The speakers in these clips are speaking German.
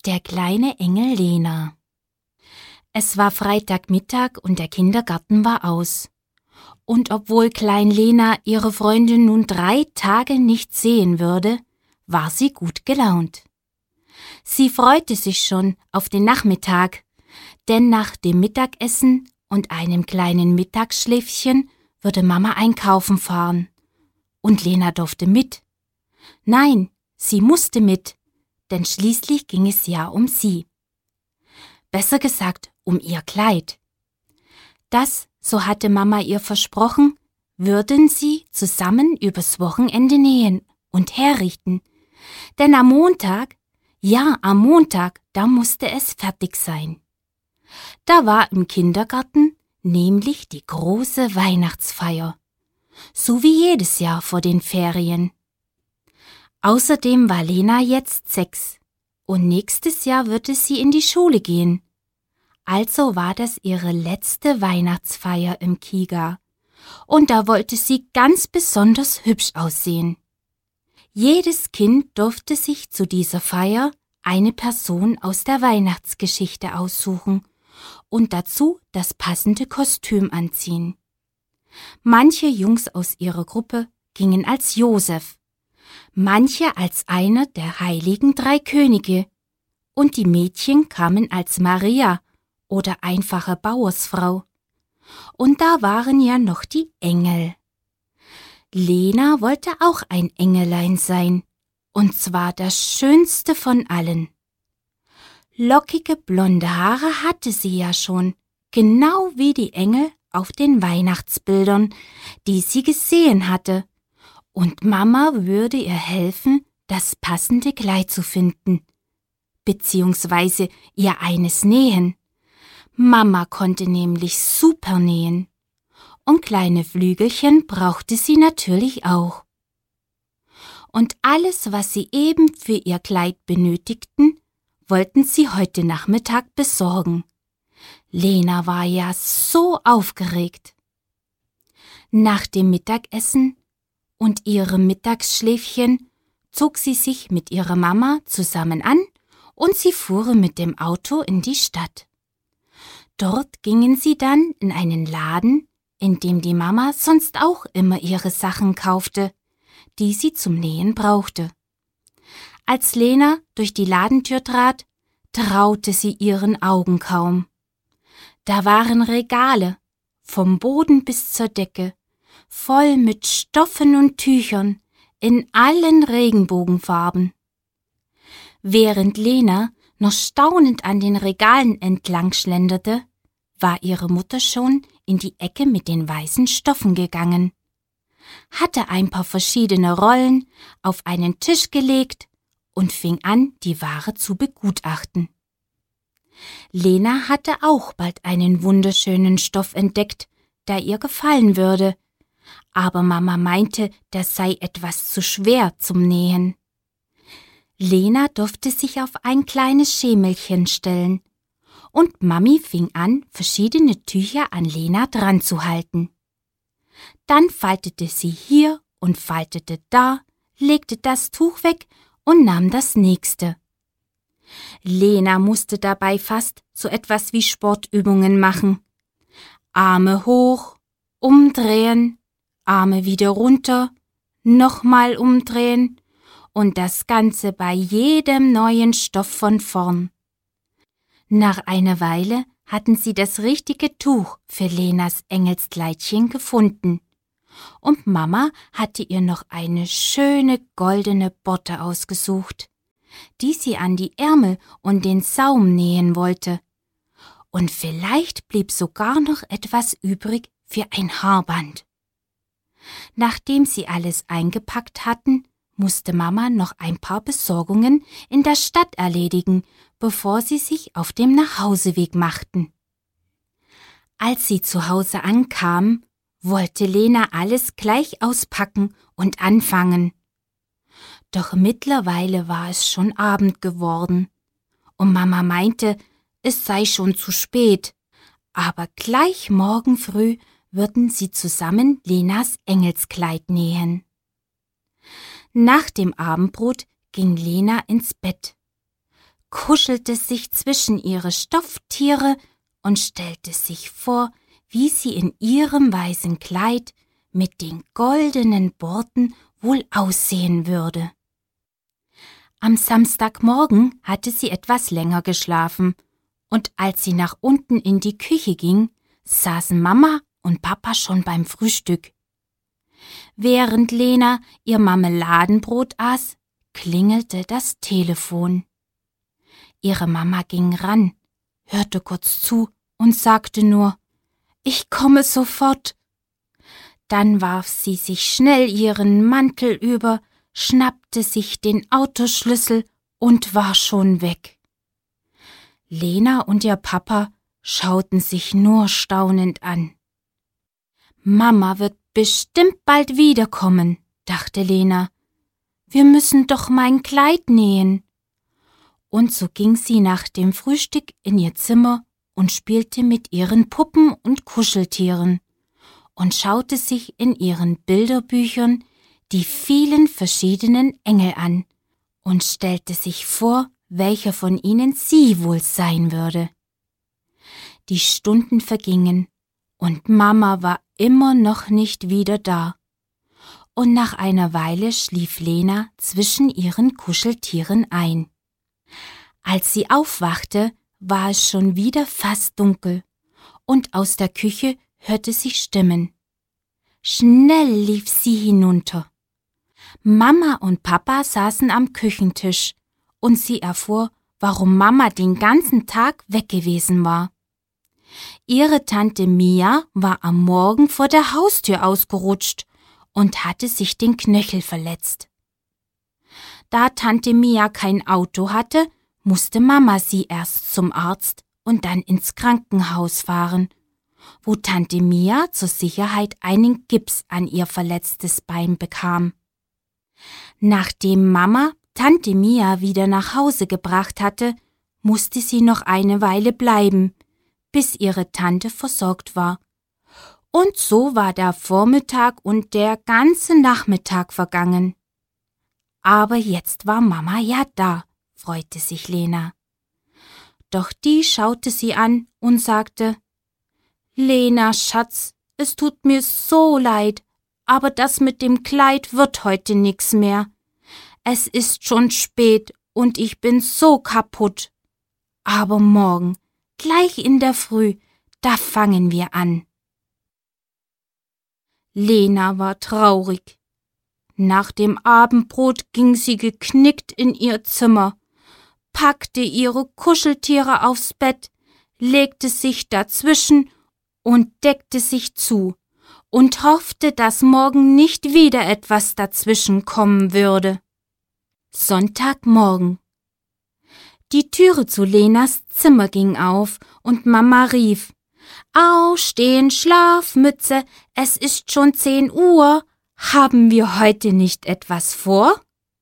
Der kleine Engel Lena. Es war Freitagmittag und der Kindergarten war aus. Und obwohl Klein Lena ihre Freundin nun 3 Tage nicht sehen würde, war sie gut gelaunt. Sie freute sich schon auf den Nachmittag, denn nach dem Mittagessen und einem kleinen Mittagsschläfchen würde Mama einkaufen fahren. Und Lena durfte mit. Nein, sie musste mit, denn schließlich ging es ja um sie. Besser gesagt, um ihr Kleid. Das, so hatte Mama ihr versprochen, würden sie zusammen übers Wochenende nähen und herrichten. Denn am Montag, da musste es fertig sein. Da war im Kindergarten nämlich die große Weihnachtsfeier. So wie jedes Jahr vor den Ferien. Außerdem war Lena jetzt 6 und nächstes Jahr würde sie in die Schule gehen. Also war das ihre letzte Weihnachtsfeier im Kiga und da wollte sie ganz besonders hübsch aussehen. Jedes Kind durfte sich zu dieser Feier eine Person aus der Weihnachtsgeschichte aussuchen und dazu das passende Kostüm anziehen. Manche Jungs aus ihrer Gruppe gingen als Josef, manche als einer der heiligen 3 Könige und die Mädchen kamen als Maria oder einfache Bauersfrau. Und da waren ja noch die Engel. Lena wollte auch ein Engelein sein, und zwar das schönste von allen. Lockige blonde Haare hatte sie ja schon, genau wie die Engel auf den Weihnachtsbildern, die sie gesehen hatte. Und Mama würde ihr helfen, das passende Kleid zu finden, beziehungsweise ihr eines nähen. Mama konnte nämlich super nähen. Und kleine Flügelchen brauchte sie natürlich auch. Und alles, was sie eben für ihr Kleid benötigten, wollten sie heute Nachmittag besorgen. Lena war ja so aufgeregt. Nach dem Mittagessen und ihrem Mittagsschläfchen zog sie sich mit ihrer Mama zusammen an und sie fuhren mit dem Auto in die Stadt. Dort gingen sie dann in einen Laden, in dem die Mama sonst auch immer ihre Sachen kaufte, die sie zum Nähen brauchte. Als Lena durch die Ladentür trat, traute sie ihren Augen kaum. Da waren Regale, vom Boden bis zur Decke, voll mit Stoffen und Tüchern in allen Regenbogenfarben. Während Lena noch staunend an den Regalen entlang schlenderte, war ihre Mutter schon in die Ecke mit den weißen Stoffen gegangen, hatte ein paar verschiedene Rollen auf einen Tisch gelegt und fing an, die Ware zu begutachten. Lena hatte auch bald einen wunderschönen Stoff entdeckt, der ihr gefallen würde, aber Mama meinte, der sei etwas zu schwer zum Nähen. Lena durfte sich auf ein kleines Schemelchen stellen, und Mami fing an, verschiedene Tücher an Lena dran zu halten. Dann faltete sie hier und faltete da, legte das Tuch weg und nahm das nächste. Lena musste dabei fast so etwas wie Sportübungen machen. Arme hoch, umdrehen, Arme wieder runter, nochmal umdrehen und das Ganze bei jedem neuen Stoff von vorn. Nach einer Weile hatten sie das richtige Tuch für Lenas Engelskleidchen gefunden. Und Mama hatte ihr noch eine schöne goldene Botte ausgesucht, die sie an die Ärmel und den Saum nähen wollte. Und vielleicht blieb sogar noch etwas übrig für ein Haarband. Nachdem sie alles eingepackt hatten, musste Mama noch ein paar Besorgungen in der Stadt erledigen, bevor sie sich auf dem Nachhauseweg machten. Als sie zu Hause ankamen, wollte Lena alles gleich auspacken und anfangen. Doch mittlerweile war es schon Abend geworden und Mama meinte, es sei schon zu spät, aber gleich morgen früh würden sie zusammen Lenas Engelskleid nähen. Nach dem Abendbrot ging Lena ins Bett. kuschelte sich zwischen ihre Stofftiere und stellte sich vor, wie sie in ihrem weißen Kleid mit den goldenen Borten wohl aussehen würde. Am Samstagmorgen hatte sie etwas länger geschlafen, und als sie nach unten in die Küche ging, saßen Mama und Papa schon beim Frühstück. Während Lena ihr Marmeladenbrot aß, klingelte das Telefon. Ihre Mama ging ran, hörte kurz zu und sagte nur: »Ich komme sofort.« Dann warf sie sich schnell ihren Mantel über, schnappte sich den Autoschlüssel und war schon weg. Lena und ihr Papa schauten sich nur staunend an. »Mama wird bestimmt bald wiederkommen«, dachte Lena. »Wir müssen doch mein Kleid nähen.« Und so ging sie nach dem Frühstück in ihr Zimmer und spielte mit ihren Puppen und Kuscheltieren und schaute sich in ihren Bilderbüchern die vielen verschiedenen Engel an und stellte sich vor, welcher von ihnen sie wohl sein würde. Die Stunden vergingen und Mama war immer noch nicht wieder da. Und nach einer Weile schlief Lena zwischen ihren Kuscheltieren ein. Als sie aufwachte, war es schon wieder fast dunkel und aus der Küche hörte sie Stimmen. Schnell lief sie hinunter. Mama und Papa saßen am Küchentisch und sie erfuhr, warum Mama den ganzen Tag weg gewesen war. Ihre Tante Mia war am Morgen vor der Haustür ausgerutscht und hatte sich den Knöchel verletzt. Da Tante Mia kein Auto hatte, musste Mama sie erst zum Arzt und dann ins Krankenhaus fahren, wo Tante Mia zur Sicherheit einen Gips an ihr verletztes Bein bekam. Nachdem Mama Tante Mia wieder nach Hause gebracht hatte, musste sie noch eine Weile bleiben, bis ihre Tante versorgt war. Und so war der Vormittag und der ganze Nachmittag vergangen. Aber jetzt war Mama ja da, freute sich Lena. Doch die schaute sie an und sagte: »Lena, Schatz, es tut mir so leid, aber das mit dem Kleid wird heute nix mehr. Es ist schon spät und ich bin so kaputt. Aber morgen, gleich in der Früh, da fangen wir an.« Lena war traurig. Nach dem Abendbrot ging sie geknickt in ihr Zimmer, packte ihre Kuscheltiere aufs Bett, legte sich dazwischen und deckte sich zu und hoffte, dass morgen nicht wieder etwas dazwischen kommen würde. Sonntagmorgen. Die Türe zu Lenas Zimmer ging auf und Mama rief: »Aufstehen, Schlafmütze, es ist schon 10 Uhr. Haben wir heute nicht etwas vor?«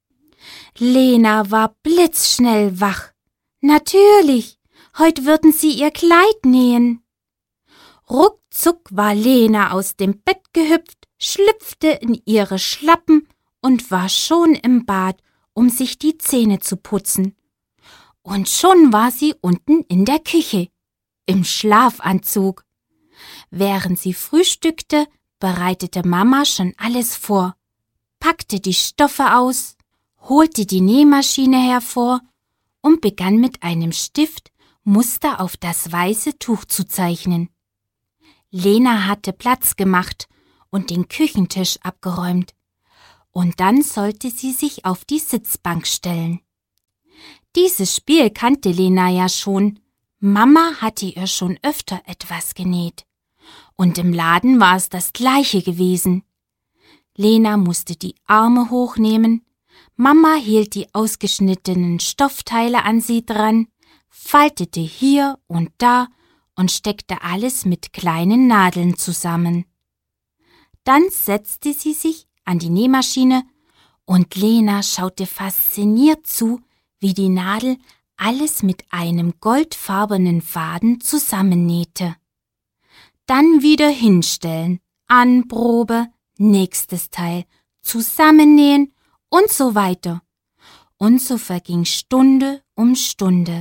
Lena war blitzschnell wach. Natürlich, heute würden sie ihr Kleid nähen. Ruckzuck war Lena aus dem Bett gehüpft, schlüpfte in ihre Schlappen und war schon im Bad, um sich die Zähne zu putzen. Und schon war sie unten in der Küche, im Schlafanzug. Während sie frühstückte, bereitete Mama schon alles vor, packte die Stoffe aus, holte die Nähmaschine hervor und begann mit einem Stift Muster auf das weiße Tuch zu zeichnen. Lena hatte Platz gemacht und den Küchentisch abgeräumt, und dann sollte sie sich auf die Sitzbank stellen. Dieses Spiel kannte Lena ja schon. Mama hatte ihr schon öfter etwas genäht. Und im Laden war es das Gleiche gewesen. Lena musste die Arme hochnehmen, Mama hielt die ausgeschnittenen Stoffteile an sie dran, faltete hier und da und steckte alles mit kleinen Nadeln zusammen. Dann setzte sie sich an die Nähmaschine und Lena schaute fasziniert zu, wie die Nadel alles mit einem goldfarbenen Faden zusammennähte. Dann wieder hinstellen, Anprobe, nächstes Teil, zusammennähen und so weiter. Und so verging Stunde um Stunde.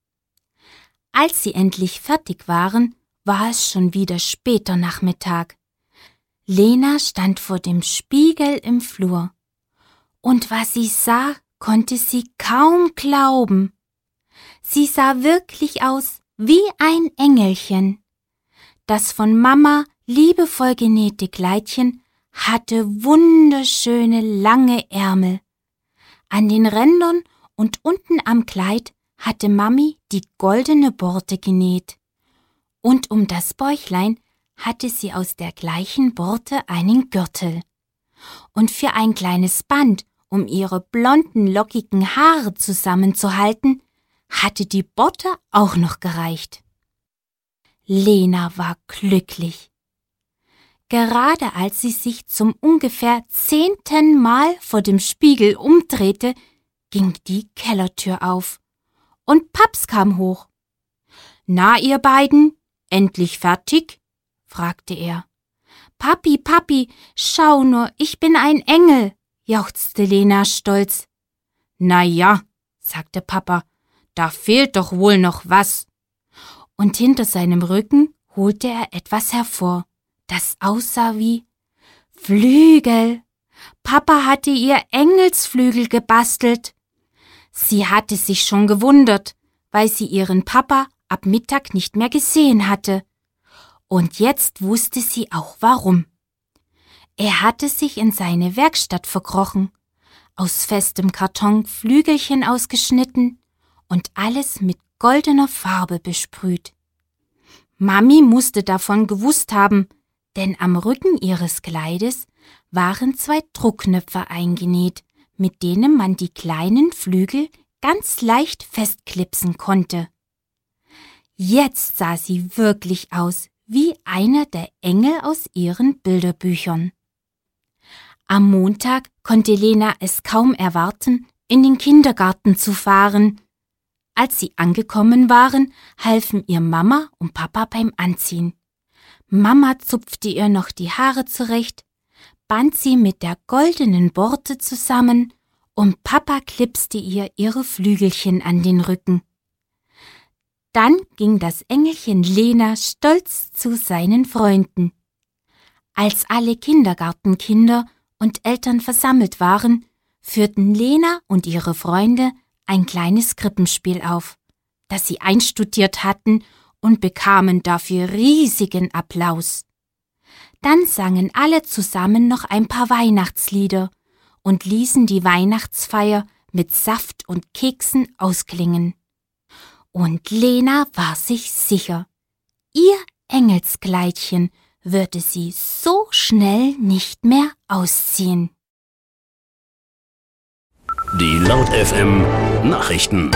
Als sie endlich fertig waren, war es schon wieder später Nachmittag. Lena stand vor dem Spiegel im Flur. Und was sie sah, konnte sie kaum glauben. Sie sah wirklich aus wie ein Engelchen. Das von Mama liebevoll genähte Kleidchen hatte wunderschöne lange Ärmel. An den Rändern und unten am Kleid hatte Mami die goldene Borte genäht. Und um das Bäuchlein hatte sie aus der gleichen Borte einen Gürtel. Und für ein kleines Band, um ihre blonden, lockigen Haare zusammenzuhalten, hatte die Borte auch noch gereicht. Lena war glücklich. Gerade als sie sich zum ungefähr 10. Mal vor dem Spiegel umdrehte, ging die Kellertür auf und Paps kam hoch. »Na, ihr beiden, endlich fertig?« fragte er. »Papi, Papi, schau nur, ich bin ein Engel«, jauchzte Lena stolz. »Na ja«, sagte Papa, »da fehlt doch wohl noch was.« Und hinter seinem Rücken holte er etwas hervor, das aussah wie Flügel. Papa hatte ihr Engelsflügel gebastelt. Sie hatte sich schon gewundert, weil sie ihren Papa ab Mittag nicht mehr gesehen hatte. Und jetzt wusste sie auch warum. Er hatte sich in seine Werkstatt verkrochen, aus festem Karton Flügelchen ausgeschnitten und alles mit goldener Farbe besprüht. Mami musste davon gewusst haben, denn am Rücken ihres Kleides waren 2 Druckknöpfe eingenäht, mit denen man die kleinen Flügel ganz leicht festklipsen konnte. Jetzt sah sie wirklich aus wie einer der Engel aus ihren Bilderbüchern. Am Montag konnte Lena es kaum erwarten, in den Kindergarten zu fahren. Als sie angekommen waren, halfen ihr Mama und Papa beim Anziehen. Mama zupfte ihr noch die Haare zurecht, band sie mit der goldenen Borte zusammen und Papa klipste ihr ihre Flügelchen an den Rücken. Dann ging das Engelchen Lena stolz zu seinen Freunden. Als alle Kindergartenkinder und Eltern versammelt waren, führten Lena und ihre Freunde ein kleines Krippenspiel auf, das sie einstudiert hatten und bekamen dafür riesigen Applaus. Dann sangen alle zusammen noch ein paar Weihnachtslieder und ließen die Weihnachtsfeier mit Saft und Keksen ausklingen. Und Lena war sich sicher, ihr Engelskleidchen würde sie so schnell nicht mehr ausziehen. Die Laut FM Nachrichten.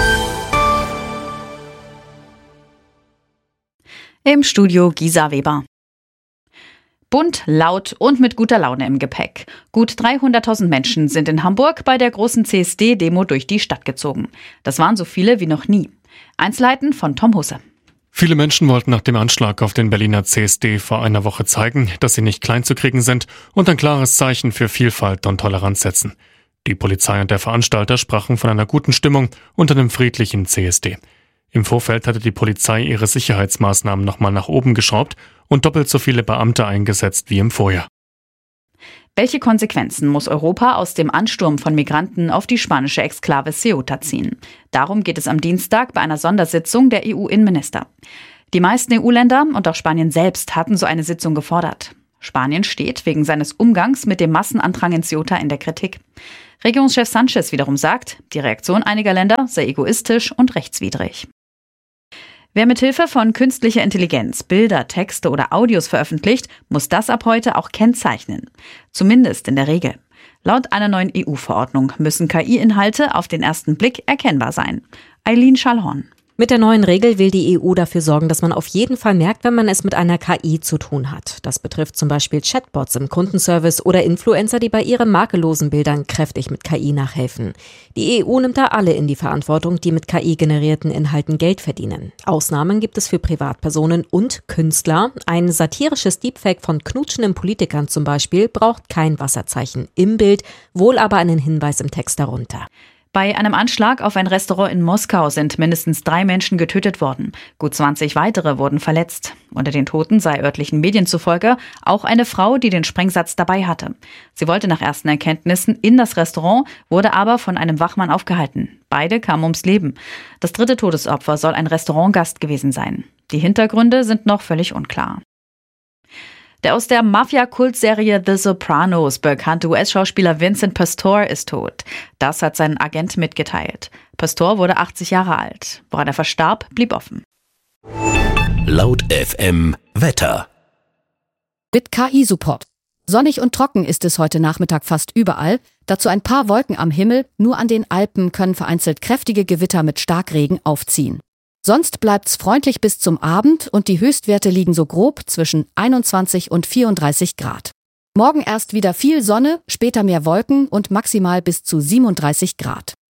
Im Studio Gisa Weber. Bunt, laut und mit guter Laune im Gepäck. Gut 300.000 Menschen sind in Hamburg bei der großen CSD-Demo durch die Stadt gezogen. Das waren so viele wie noch nie. Einzelheiten von Tom Husse. Viele Menschen wollten nach dem Anschlag auf den Berliner CSD vor einer Woche zeigen, dass sie nicht klein zu kriegen sind und ein klares Zeichen für Vielfalt und Toleranz setzen. Die Polizei und der Veranstalter sprachen von einer guten Stimmung unter einem friedlichen CSD. Im Vorfeld hatte die Polizei ihre Sicherheitsmaßnahmen nochmal nach oben geschraubt und doppelt so viele Beamte eingesetzt wie im Vorjahr. Welche Konsequenzen muss Europa aus dem Ansturm von Migranten auf die spanische Exklave Ceuta ziehen? Darum geht es am Dienstag bei einer Sondersitzung der EU-Innenminister. Die meisten EU-Länder und auch Spanien selbst hatten so eine Sitzung gefordert. Spanien steht wegen seines Umgangs mit dem Massenandrang in Ceuta in der Kritik. Regierungschef Sánchez wiederum sagt, die Reaktion einiger Länder sei egoistisch und rechtswidrig. Wer mithilfe von künstlicher Intelligenz Bilder, Texte oder Audios veröffentlicht, muss das ab heute auch kennzeichnen. Zumindest in der Regel. Laut einer neuen EU-Verordnung müssen KI-Inhalte auf den ersten Blick erkennbar sein. Eileen Schallhorn. Mit der neuen Regel will die EU dafür sorgen, dass man auf jeden Fall merkt, wenn man es mit einer KI zu tun hat. Das betrifft zum Beispiel Chatbots im Kundenservice oder Influencer, die bei ihren makellosen Bildern kräftig mit KI nachhelfen. Die EU nimmt da alle in die Verantwortung, die mit KI generierten Inhalten Geld verdienen. Ausnahmen gibt es für Privatpersonen und Künstler. Ein satirisches Deepfake von knutschenden Politikern zum Beispiel braucht kein Wasserzeichen im Bild, wohl aber einen Hinweis im Text darunter. Bei einem Anschlag auf ein Restaurant in Moskau sind mindestens 3 Menschen getötet worden. Gut 20 weitere wurden verletzt. Unter den Toten sei örtlichen Medien zufolge auch eine Frau, die den Sprengsatz dabei hatte. Sie wollte nach ersten Erkenntnissen in das Restaurant, wurde aber von einem Wachmann aufgehalten. Beide kamen ums Leben. Das 3. Todesopfer soll ein Restaurantgast gewesen sein. Die Hintergründe sind noch völlig unklar. Der aus der Mafia-Kultserie The Sopranos bekannte US-Schauspieler Vincent Pastore ist tot. Das hat sein Agent mitgeteilt. Pastore wurde 80 Jahre alt. Woran er verstarb, blieb offen. Laut FM Wetter. Mit KI-Support. Sonnig und trocken ist es heute Nachmittag fast überall. Dazu ein paar Wolken am Himmel. Nur an den Alpen können vereinzelt kräftige Gewitter mit Starkregen aufziehen. Sonst bleibt's freundlich bis zum Abend und die Höchstwerte liegen so grob zwischen 21 und 34 Grad. Morgen erst wieder viel Sonne, später mehr Wolken und maximal bis zu 37 Grad.